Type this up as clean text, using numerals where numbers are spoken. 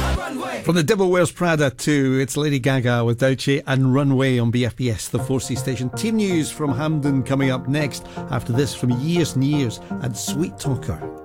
From The Devil Wears Prada to it's Lady Gaga with Douche and Runway on BFBS, the 4C station. Team news from Hampden coming up next. After this, from Years and Years and Sweet Talker.